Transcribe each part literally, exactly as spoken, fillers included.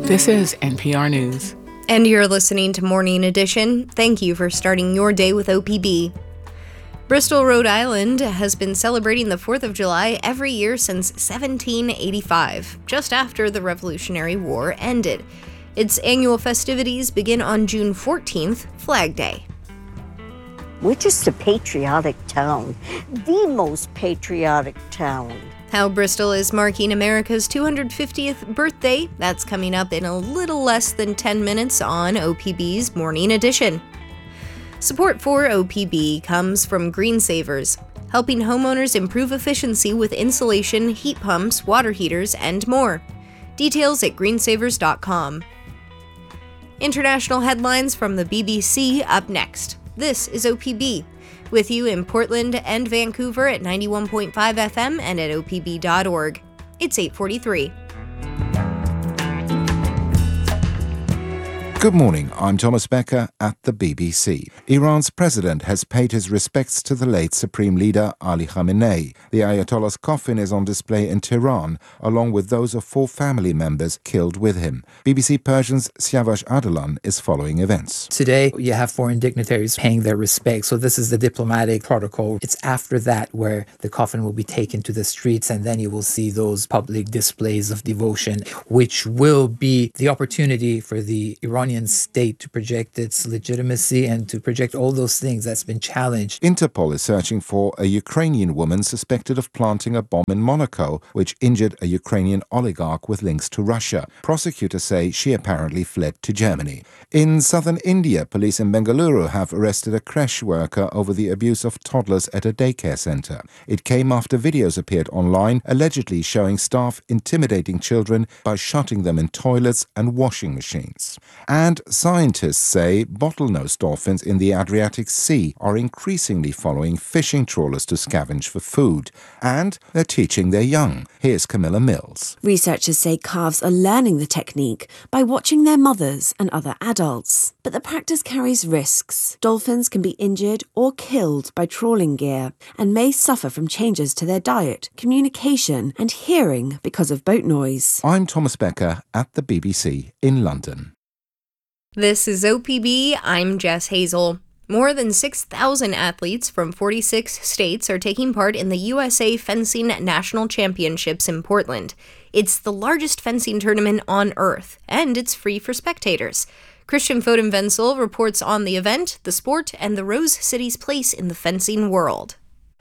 This is N P R News. And you're listening to Morning Edition. Thank you for starting your day with O P B. Bristol, Rhode Island has been celebrating the fourth of July every year since seventeen eighty-five, just after the Revolutionary War ended. Its annual festivities begin on June fourteenth, Flag Day. We're just a patriotic town, the most patriotic town. How Bristol is marking America's two hundred fiftieth birthday, that's coming up in a little less than ten minutes on O P B's Morning Edition. Support for O P B comes from Green Savers, helping homeowners improve efficiency with insulation, heat pumps, water heaters, and more. Details at green savers dot com. International headlines from the B B C up next. This is O P B. With you in Portland and Vancouver at ninety-one point five F M and at O P B dot org. It's eight forty-three. Good morning, I'm Thomas Becker at the B B C. Iran's president has paid his respects to the late Supreme Leader Ali Khamenei. The Ayatollah's coffin is on display in Tehran, along with those of four family members killed with him. B B C Persian's Siavash Adalan is following events. Today, you have foreign dignitaries paying their respects, so this is the diplomatic protocol. It's after that where the coffin will be taken to the streets, and then you will see those public displays of devotion, which will be the opportunity for the Iranian state to project its legitimacy and to project all those things that's been challenged. Interpol is searching for a Ukrainian woman suspected of planting a bomb in Monaco, which injured a Ukrainian oligarch with links to Russia. Prosecutors say she apparently fled to Germany. In southern India, police in Bengaluru have arrested a creche worker over the abuse of toddlers at a daycare centre. It came after videos appeared online allegedly showing staff intimidating children by shutting them in toilets and washing machines. And scientists say bottlenose dolphins in the Adriatic Sea are increasingly following fishing trawlers to scavenge for food. And they're teaching their young. Here's Camilla Mills. Researchers say calves are learning the technique by watching their mothers and other adults. But the practice carries risks. Dolphins can be injured or killed by trawling gear and may suffer from changes to their diet, communication and hearing because of boat noise. I'm Thomas Becker at the B B C in London. This is O P B, I'm Jess Hazel. More than six thousand athletes from forty-six states are taking part in the U S A Fencing National Championships in Portland. It's the largest fencing tournament on Earth, and it's free for spectators. Christian Foden-Wenzel reports on the event, the sport, and the Rose City's place in the fencing world.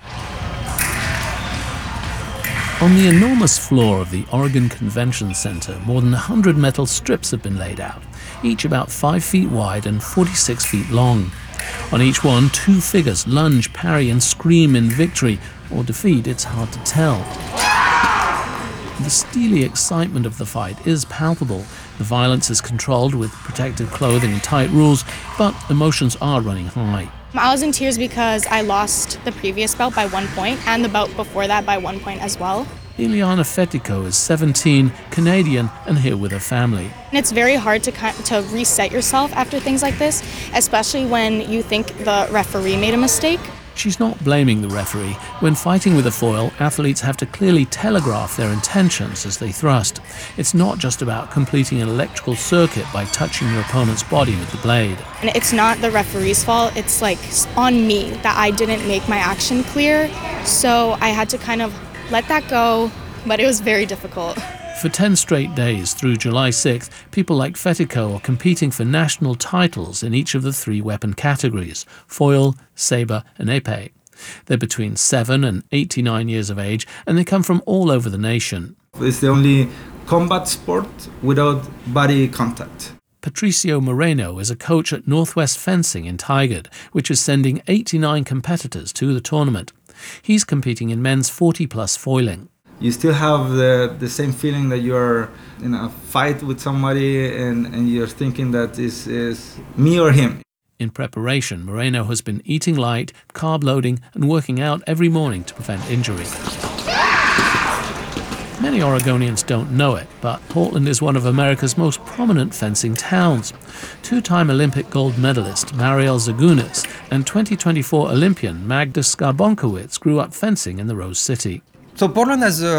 On the enormous floor of the Oregon Convention Center, more than one hundred metal strips have been laid out, each about five feet wide and forty-six feet long. On each one, two figures lunge, parry, and scream in victory or defeat. It's hard to tell. The steely excitement of the fight is palpable. The violence is controlled with protective clothing and tight rules, but emotions are running high. I was in tears because I lost the previous bout by one point and the bout before that by one point as well. Ileana Fetico is seventeen, Canadian, and here with her family. And it's very hard to to reset yourself after things like this, especially when you think the referee made a mistake. She's not blaming the referee. When fighting with a foil, athletes have to clearly telegraph their intentions as they thrust. It's not just about completing an electrical circuit by touching your opponent's body with the blade. And it's not the referee's fault. It's like on me that I didn't make my action clear. So I had to kind of let that go, but it was very difficult. For ten straight days through July sixth, people like Fetico are competing for national titles in each of the three weapon categories, foil, sabre and épée. They're between seven and eighty-nine years of age, and they come from all over the nation. It's the only combat sport without body contact. Patricio Moreno is a coach at Northwest Fencing in Tigard, which is sending eighty-nine competitors to the tournament. He's competing in men's forty-plus foiling. You still have the, the same feeling that you're in a fight with somebody and, and you're thinking that this is me or him. In preparation, Moreno has been eating light, carb loading and working out every morning to prevent injury. Many Oregonians don't know it, but Portland is one of America's most prominent fencing towns. Two-time Olympic gold medalist Mariel Zagunis and twenty twenty-four Olympian Magda Skarbonkowicz grew up fencing in the Rose City. So Portland has a,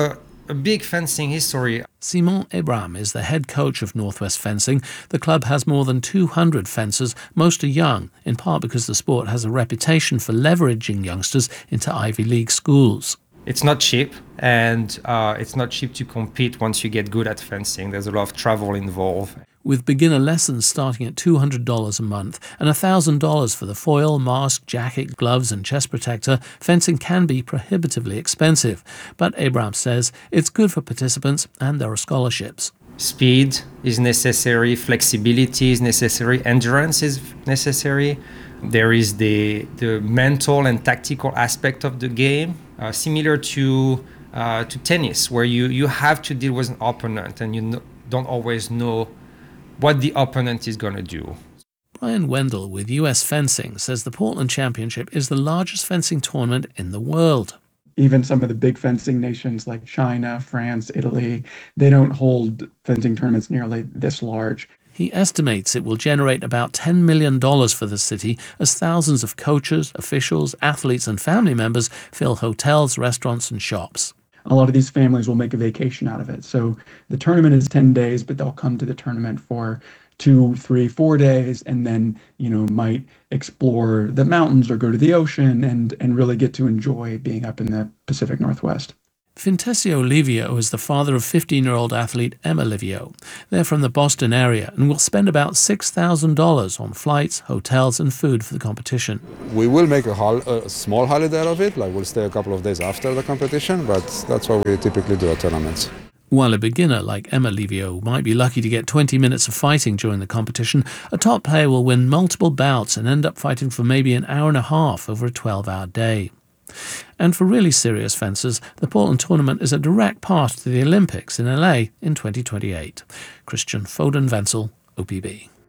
a big fencing history. Simon Abraham is the head coach of Northwest Fencing. The club has more than two hundred fencers. Most are young, in part because the sport has a reputation for leveraging youngsters into Ivy League schools. It's not cheap, and uh, it's not cheap to compete once you get good at fencing. There's a lot of travel involved. With beginner lessons starting at two hundred dollars a month and one thousand dollars for the foil, mask, jacket, gloves and chest protector, fencing can be prohibitively expensive. But Abraham says it's good for participants and there are scholarships. Speed is necessary, flexibility is necessary, endurance is necessary. There is the, the mental and tactical aspect of the game, uh, similar to uh, to tennis, where you, you have to deal with an opponent and you no, don't always know what the opponent is going to do. Brian Wendell with U S Fencing says the Portland Championship is the largest fencing tournament in the world. Even some of the big fencing nations like China, France, Italy, they don't hold fencing tournaments nearly this large. He estimates it will generate about ten million dollars for the city as thousands of coaches, officials, athletes and family members fill hotels, restaurants and shops. A lot of these families will make a vacation out of it. So the tournament is ten days, but they'll come to the tournament for two, three, four days, and then, you know, might explore the mountains or go to the ocean and, and really get to enjoy being up in the Pacific Northwest. Fintesio Livio is the father of fifteen-year-old athlete Emma Livio. They're from the Boston area and will spend about six thousand dollars on flights, hotels and food for the competition. We will make a, hol- a small holiday out of it, like we'll stay a couple of days after the competition, but that's what we typically do at tournaments. While a beginner like Emma Livio might be lucky to get twenty minutes of fighting during the competition, a top player will win multiple bouts and end up fighting for maybe an hour and a half over a twelve-hour day. And for really serious fencers, the Portland tournament is a direct path to the Olympics in L A in twenty twenty-eight. Christian Foden-Wenzel, O P B.